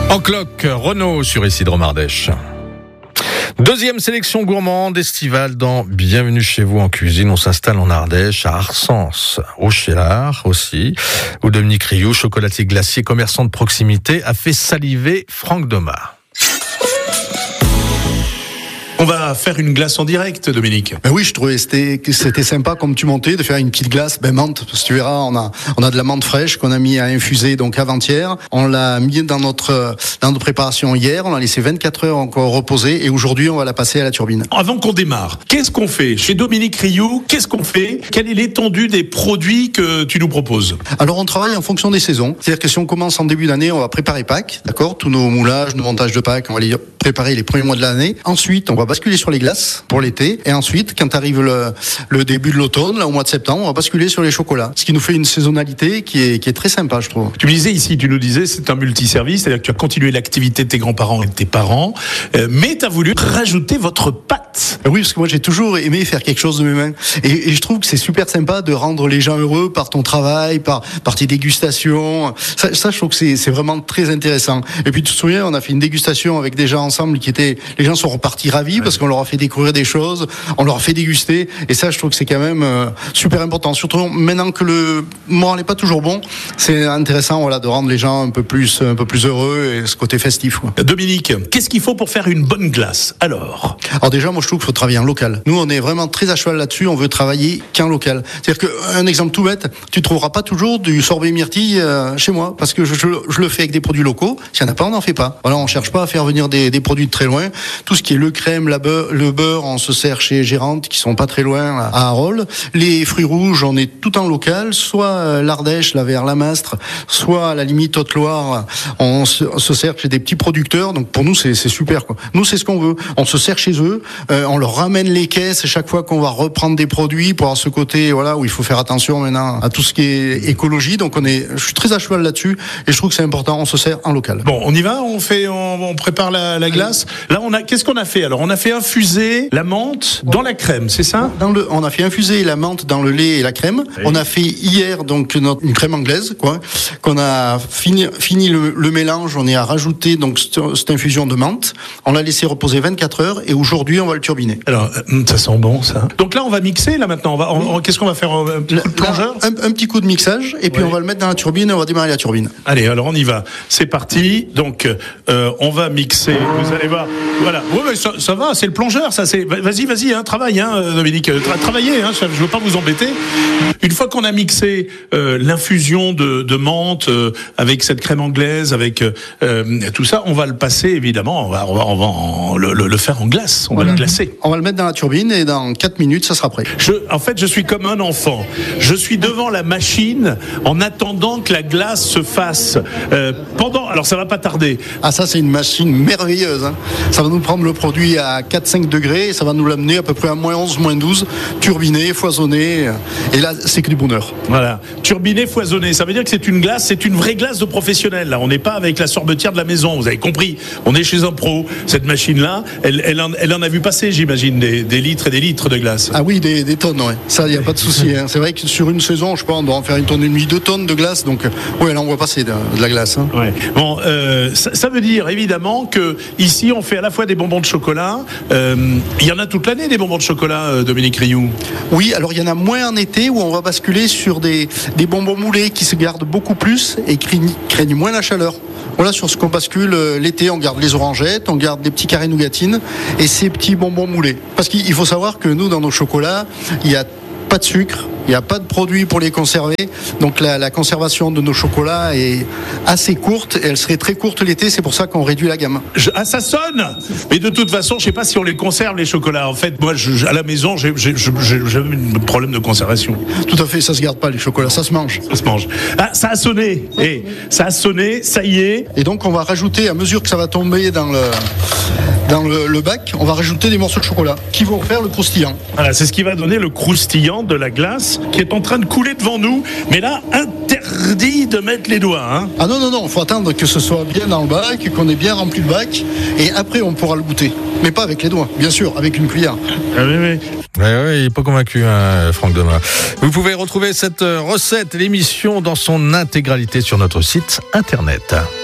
En cloque, Renault sur Isidre Mardèche. Deuxième sélection gourmande estivale dans Bienvenue chez vous en cuisine. On s'installe en Ardèche, à Arsens, au Cheylard aussi, où Dominique Rioux, chocolatier glacier, commerçant de proximité, a fait saliver Franck Doma. On va faire une glace en direct, Dominique. Ben oui, je trouvais que c'était sympa comme tu montais de faire une petite glace menthe. Parce que tu verras, on a de la menthe fraîche qu'on a mis à infuser donc avant-hier. On l'a mis dans notre préparation hier. On l'a laissé 24 heures encore reposer et aujourd'hui on va la passer à la turbine. Avant qu'on démarre, qu'est-ce qu'on fait chez Dominique Rioux? Qu'est-ce qu'on fait? Quelle est l'étendue des produits que tu nous proposes? Alors on travaille en fonction des saisons. C'est-à-dire que si on commence en début d'année, on va préparer Pâques, d'accord? Tous nos moulages, nos montages de Pâques, on va les préparer les premiers mois de l'année. Ensuite, on va basculer sur les glaces pour l'été. Et ensuite, quand arrive le début de l'automne, là au mois de septembre, on va basculer sur les chocolats. Ce qui nous fait une saisonnalité qui est très sympa, je trouve. Tu nous disais, c'est un multiservice, c'est-à-dire que tu as continué l'activité de tes grands-parents et de tes parents, mais tu as voulu rajouter votre pâte. Oui, parce que moi j'ai toujours aimé faire quelque chose de mes mains. Et je trouve que c'est super sympa de rendre les gens heureux par ton travail, par tes dégustations. Ça, je trouve que c'est vraiment très intéressant. Et puis tu te souviens, on a fait une dégustation avec des gens ensemble les gens sont repartis ravis parce qu'on leur a fait découvrir des choses, on leur a fait déguster. Et ça, je trouve que c'est quand même super important. Surtout maintenant que le moral n'est pas toujours bon, c'est intéressant, voilà, de rendre les gens un peu plus heureux et ce côté festif, quoi. Dominique, qu'est-ce qu'il faut pour faire une bonne glace? Alors déjà, moi je trouve qu'il faut travailler en local. Nous, on est vraiment très à cheval là-dessus. On veut travailler qu'en local. C'est-à-dire qu'un exemple tout bête, tu trouveras pas toujours du sorbet myrtille chez moi parce que je le fais avec des produits locaux. S'il n'y en a pas, on n'en fait pas. Voilà, on cherche pas à faire venir des produits de très loin. Tout ce qui est le crème, le beurre, on se sert chez Gérante qui sont pas très loin à Arolles. Les fruits rouges, on est tout en local, soit l'Ardèche, la vers la Mastre, soit à la limite Haute-Loire, on se sert chez des petits producteurs. Donc pour nous, c'est super, quoi. Nous, c'est ce qu'on veut. On se sert chez eux, on leur ramène les caisses chaque fois qu'on va reprendre des produits pour avoir ce côté, voilà, où il faut faire attention maintenant à tout ce qui est écologie. Donc je suis très à cheval là-dessus et je trouve que c'est important. On se sert en local. Bon, on y va, on prépare la glace. Là, qu'est-ce qu'on a fait? Alors, on a fait infuser la menthe dans la crème, c'est ça? On a fait infuser la menthe dans le lait et la crème. Oui. On a fait hier donc une crème anglaise, quoi, qu'on a fini le mélange. On y a rajouté donc cette infusion de menthe. On l'a laissé reposer 24 heures et aujourd'hui on va le turbiner. Alors, ça sent bon, ça. Donc là, on va mixer là maintenant. Qu'est-ce qu'on va faire? Un petit coup de plongeur? Un petit coup de mixage et puis on va le mettre dans la turbine et on va démarrer la turbine. Allez, alors on y va. C'est parti. Donc, on va mixer. Vous allez voir. Voilà. Ouais, mais ça va, c'est le plongeur, ça. Vas-y, travaille, Dominique. Travaillez, je veux pas vous embêter. Une fois qu'on a mixé l'infusion de menthe avec cette crème anglaise, avec tout ça, on va le passer évidemment. On va le faire en glace. On va le glacer. On va le mettre dans la turbine et dans 4 minutes, ça sera prêt. Je suis comme un enfant. Je suis devant la machine en attendant que la glace se fasse. Alors ça va pas tarder. Ah, ça c'est une machine merveilleuse. Ça va nous prendre le produit à 4-5 degrés et ça va nous l'amener à peu près à -11, -12, turbiné, foisonné. Et là, c'est que du bonheur. Voilà, turbiné, foisonné. Ça veut dire que c'est une vraie glace de professionnel. Là, on n'est pas avec la sorbetière de la maison. Vous avez compris. On est chez un pro. Cette machine-là, elle en a vu passer, j'imagine, des litres et des litres de glace. Ah oui, des tonnes, ouais. Ça, il n'y a pas de souci. C'est vrai que sur une saison, je pense, on doit en faire 1,5 tonne, 2 tonnes de glace. Donc, ouais, là, on voit passer de la glace. Ouais. Bon, ça veut dire évidemment que ici, on fait à la fois des bonbons de chocolat. Il y en a toute l'année des bonbons de chocolat, Dominique Rioux. Oui, alors il y en a moins en été où on va basculer sur des bonbons moulés qui se gardent beaucoup plus et craignent moins la chaleur. Voilà, sur ce qu'on bascule l'été, on garde les orangettes, on garde des petits carrés nougatines et ces petits bonbons moulés. Parce qu'il faut savoir que nous, dans nos chocolats, il n'y a pas de sucre, il n'y a pas de produit pour les conserver. Donc la conservation de nos chocolats est assez courte et elle serait très courte l'été, c'est pour ça qu'on réduit la gamme. Ça sonne. Mais de toute façon, je ne sais pas si on les conserve les chocolats. En fait, moi, à la maison, j'ai un problème de conservation. Tout à fait, ça ne se garde pas les chocolats, ça se mange. Ça se mange. Ah, ça a sonné. Ça a sonné, ça y est. Et donc on va rajouter, à mesure que ça va tomber dans le bac, on va rajouter des morceaux de chocolat qui vont faire le croustillant. Voilà, c'est ce qui va donner le croustillant de la glace qui est en train de couler devant nous. Mais là, interdit de mettre les doigts. Ah non, il faut attendre que ce soit bien dans le bac, qu'on ait bien rempli le bac. Et après, on pourra le goûter. Mais pas avec les doigts, bien sûr, avec une cuillère. Ah oui. Ouais, il n'est pas convaincu, Franck Doma. Vous pouvez retrouver cette recette, l'émission dans son intégralité sur notre site internet.